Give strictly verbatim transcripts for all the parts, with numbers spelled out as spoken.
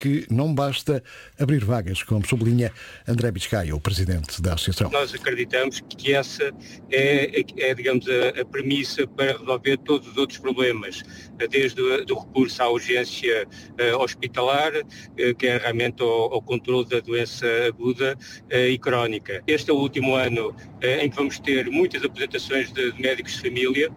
que não basta abrir vagas, como sublinha André Biscaia, o presidente da Associação. Nós acreditamos que essa é, é digamos, a, a premissa para resolver todos os outros problemas, desde o do recurso à urgência uh, hospitalar, uh, que é realmente ao, ao controle da doença aguda uh, e crónica. Este é o último ano uh, em que vamos ter muitas apresentações de, de médicos de família.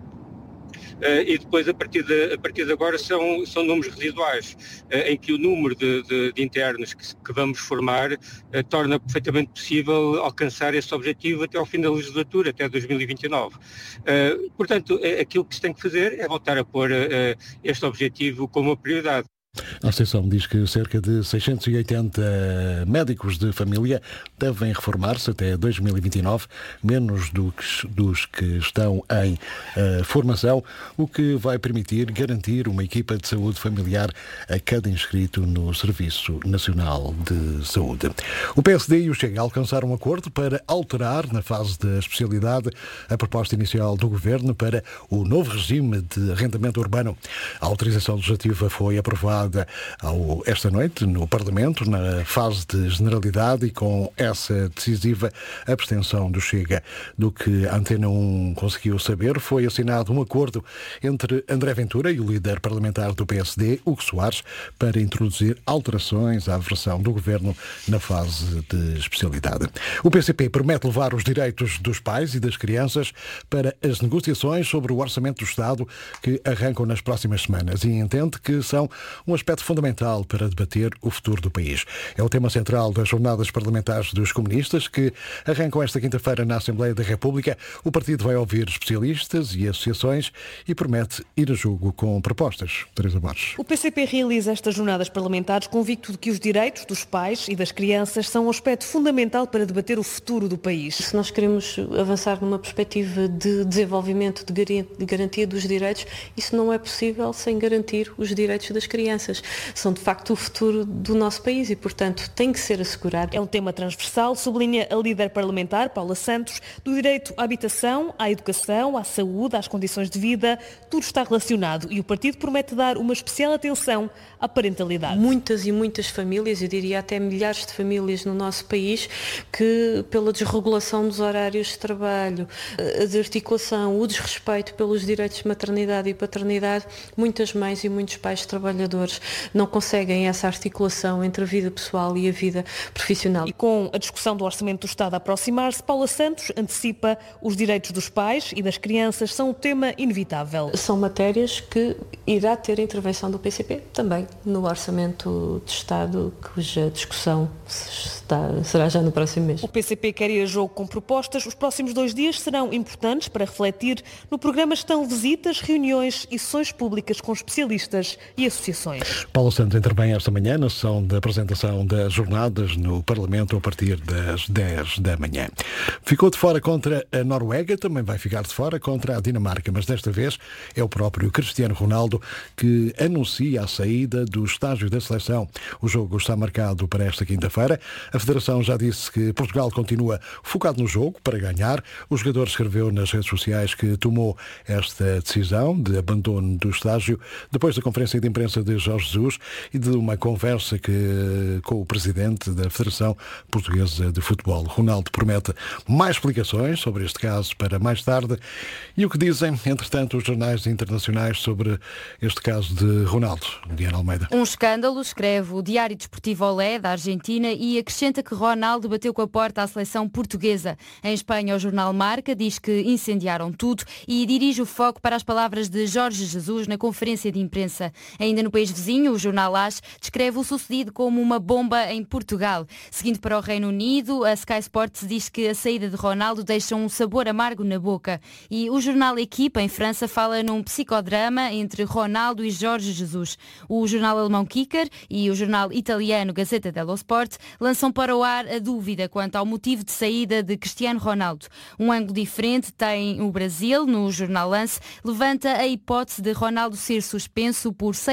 Uh, e depois, a partir de, a partir de agora, são, são números residuais, uh, em que o número de, de, de internos que, que vamos formar uh, torna perfeitamente possível alcançar esse objetivo até ao fim da legislatura, até dois mil e vinte e nove. Uh, portanto, é, aquilo que se tem que fazer é voltar a pôr uh, este objetivo como uma prioridade. A Associação diz que cerca de seiscentos e oitenta médicos de família devem reformar-se até dois mil e vinte e nove, menos do que, dos que estão em uh, formação, o que vai permitir garantir uma equipa de saúde familiar a cada inscrito no Serviço Nacional de Saúde. O P S D e o Chega alcançaram um acordo para alterar, na fase da especialidade, a proposta inicial do Governo para o novo regime de arrendamento urbano. A autorização legislativa foi aprovada Ao, esta noite no Parlamento, na fase de generalidade, e com essa decisiva abstenção do Chega. Do que a Antena um conseguiu saber, foi assinado um acordo entre André Ventura e o líder parlamentar do P S D, Hugo Soares, para introduzir alterações à versão do Governo na fase de especialidade. O P C P promete levar os direitos dos pais e das crianças para as negociações sobre o Orçamento do Estado que arrancam nas próximas semanas e entende que são um aspecto fundamental para debater o futuro do país. É o tema central das jornadas parlamentares dos comunistas que arrancam esta quinta-feira na Assembleia da República. O partido vai ouvir especialistas e associações e promete ir a jogo com propostas. Teresa Borges. O P C P realiza estas jornadas parlamentares convicto de que os direitos dos pais e das crianças são um aspecto fundamental para debater o futuro do país. Se nós queremos avançar numa perspectiva de desenvolvimento, de garantia dos direitos, isso não é possível sem garantir os direitos das crianças. São de facto o futuro do nosso país e, portanto, tem que ser assegurado. É um tema transversal, sublinha a líder parlamentar, Paula Santos, do direito à habitação, à educação, à saúde, às condições de vida, tudo está relacionado e o partido promete dar uma especial atenção à parentalidade. Muitas e muitas famílias, eu diria até milhares de famílias no nosso país, que pela desregulação dos horários de trabalho, a desarticulação, o desrespeito pelos direitos de maternidade e paternidade, muitas mães e muitos pais trabalhadores não conseguem essa articulação entre a vida pessoal e a vida profissional. E com a discussão do Orçamento do Estado a aproximar-se, Paula Santos antecipa os direitos dos pais e das crianças são um tema inevitável. São matérias que irá ter a intervenção do P C P também no Orçamento de Estado, cuja discussão está, será já no próximo mês. O P C P quer ir a jogo com propostas. Os próximos dois dias serão importantes para refletir. No programa estão visitas, reuniões e sessões públicas com especialistas e associações. Paulo Santos intervém esta manhã na sessão da apresentação das jornadas no Parlamento a partir das dez da manhã. Ficou de fora contra a Noruega, também vai ficar de fora contra a Dinamarca, mas desta vez é o próprio Cristiano Ronaldo que anuncia a saída do estágio da seleção. O jogo está marcado para esta quinta-feira. A Federação já disse que Portugal continua focado no jogo para ganhar. O jogador escreveu nas redes sociais que tomou esta decisão de abandono do estágio depois da conferência de imprensa de Jorge Jesus e de uma conversa que, com o presidente da Federação Portuguesa de Futebol. Ronaldo promete mais explicações sobre este caso para mais tarde. E o que dizem, entretanto, os jornais internacionais sobre este caso de Ronaldo? Diana Almeida. Um escândalo, escreve o Diário Desportivo Olé, da Argentina, e acrescenta que Ronaldo bateu com a porta à seleção portuguesa. Em Espanha, o jornal Marca diz que incendiaram tudo e dirige o foco para as palavras de Jorge Jesus na conferência de imprensa. Ainda no país vizinho, o jornal AS descreve o sucedido como uma bomba em Portugal. Seguindo para o Reino Unido, a Sky Sports diz que a saída de Ronaldo deixa um sabor amargo na boca. E o jornal Equipa, em França, fala num psicodrama entre Ronaldo e Jorge Jesus. O jornal alemão Kicker e o jornal italiano Gazzetta dello Sport lançam para o ar a dúvida quanto ao motivo de saída de Cristiano Ronaldo. Um ângulo diferente tem o Brasil. No jornal Lance levanta a hipótese de Ronaldo ser suspenso por seis meses.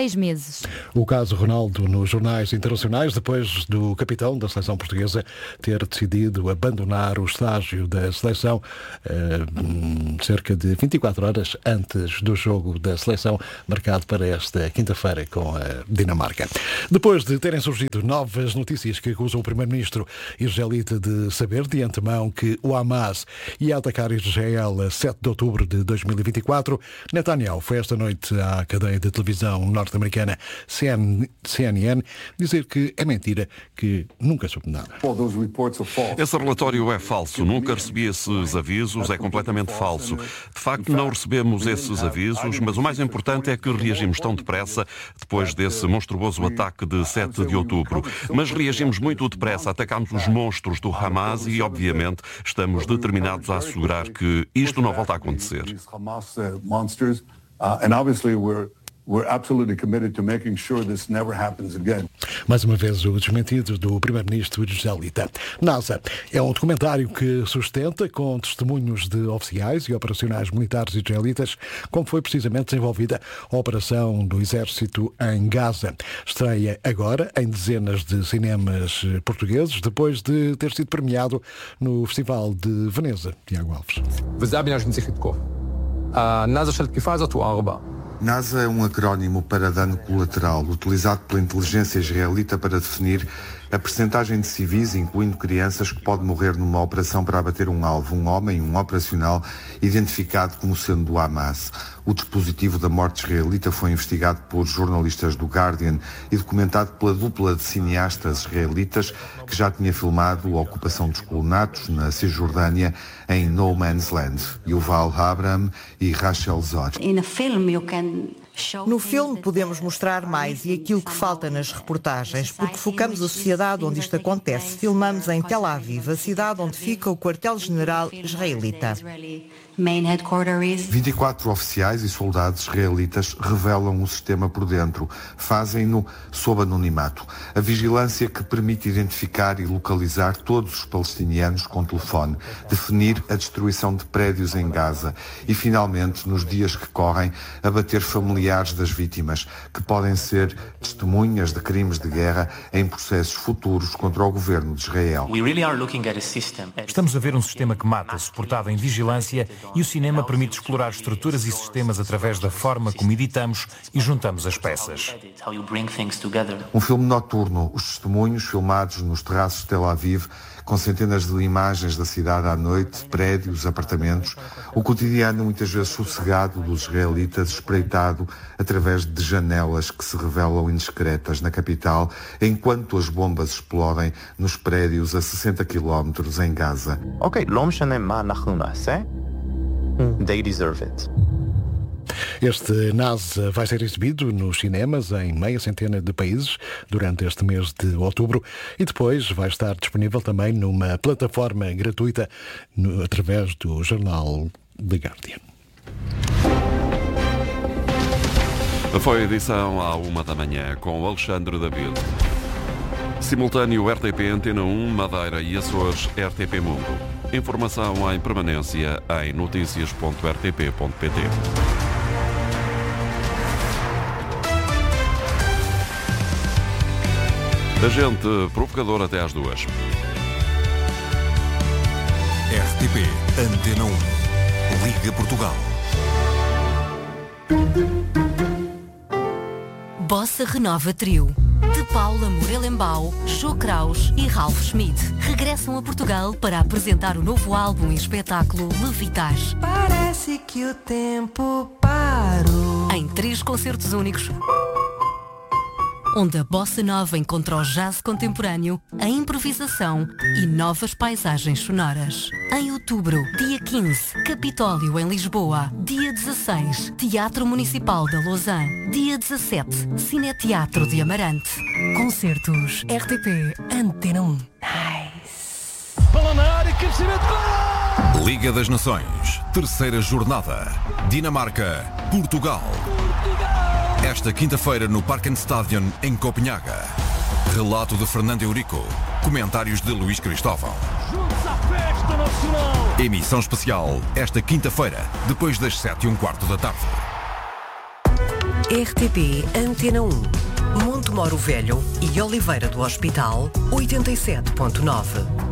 meses. O caso Ronaldo nos jornais internacionais, depois do capitão da seleção portuguesa ter decidido abandonar o estágio da seleção uh, cerca de vinte e quatro horas antes do jogo da seleção, marcado para esta quinta-feira com a Dinamarca. Depois de terem surgido novas notícias que acusam o primeiro-ministro israelita de saber de antemão que o Hamas ia atacar Israel a sete de outubro de dois mil e vinte e quatro, Netanyahu foi esta noite à cadeia de televisão norte-americana C N N dizer que é mentira, que nunca soube nada. Esse relatório é falso. Nunca recebi esses avisos, é completamente falso. De facto, não recebemos esses avisos, mas o mais importante é que reagimos tão depressa depois desse monstruoso ataque de sete de outubro. Mas reagimos muito depressa, atacámos os monstros do Hamas e, obviamente, estamos determinados a assegurar que isto não volta a acontecer. We're absolutely committed to making sure this never happens again. Mais uma vez o desmentido do primeiro-ministro israelita. NASA é um documentário que sustenta com testemunhos de oficiais e operacionais militares israelitas como foi precisamente desenvolvida a operação do exército em Gaza. Estreia agora em dezenas de cinemas portugueses depois de ter sido premiado no Festival de Veneza. Tiago Alves. NASA é um acrónimo para dano colateral, utilizado pela inteligência israelita para definir a percentagem de civis, incluindo crianças, que pode morrer numa operação para abater um alvo, um homem, um operacional, identificado como sendo do Hamas. O dispositivo da morte israelita foi investigado por jornalistas do Guardian e documentado pela dupla de cineastas israelitas que já tinha filmado a ocupação dos colonatos na Cisjordânia em No Man's Land, Yuval Abraham e Rachel Zor. No filme podemos mostrar mais e aquilo que falta nas reportagens, porque focamos a sociedade onde isto acontece. Filmamos em Tel Aviv, a cidade onde fica o quartel-general israelita. vinte e quatro oficiais e soldados israelitas revelam o sistema por dentro. Fazem-no sob anonimato. A vigilância que permite identificar e localizar todos os palestinianos com telefone, definir a destruição de prédios em Gaza e, finalmente, nos dias que correm, abater familiares das vítimas, que podem ser testemunhas de crimes de guerra em processos futuros contra o governo de Israel. Estamos a ver um sistema que mata, suportado em vigilância, e o cinema permite explorar estruturas e sistemas através da forma como editamos e juntamos as peças. Um filme noturno, os testemunhos filmados nos terraços de Tel Aviv, com centenas de imagens da cidade à noite, prédios, apartamentos, o cotidiano muitas vezes sossegado dos israelitas espreitado através de janelas que se revelam indiscretas na capital, enquanto as bombas explodem nos prédios a sessenta quilómetros em Gaza. Ok, לא משנה מה אנחנו נעשה, they deserve it. Este NASA vai ser exibido nos cinemas em meia centena de países durante este mês de outubro e depois vai estar disponível também numa plataforma gratuita no, através do jornal The Guardian. Foi a edição à uma da manhã com Alexandre David. Simultâneo R T P Antena um, Madeira e Açores, R T P Mundo. Informação em permanência em notícias ponto r t p ponto p t. Agente provocador até às duas. R T P Antena um. Liga Portugal. Bossa Renova Trio. De Paula Morelembau, Jô Kraus e Ralph Schmidt regressam a Portugal para apresentar o novo álbum e espetáculo Levitar. Parece que o tempo parou. Em três concertos únicos, onde a bossa nova encontra o jazz contemporâneo, a improvisação e novas paisagens sonoras. Em outubro, dia quinze, Capitólio em Lisboa. Dia dezasseis, Teatro Municipal da Lausanne. Dia dezassete, Cineteatro de Amarante. Concertos R T P Antena um. Nice. Bola na área, cabeceamento. Liga das Nações, terceira jornada. Dinamarca, Portugal. Esta quinta-feira no Parkenstadion, em Copenhaga. Relato de Fernando Eurico. Comentários de Luís Cristóvão. Juntos à festa nacional. Emissão especial, esta quinta-feira, depois das sete e um quarto da tarde. R T P Antena um. Monte Moro Velho e Oliveira do Hospital, oitenta e sete ponto nove.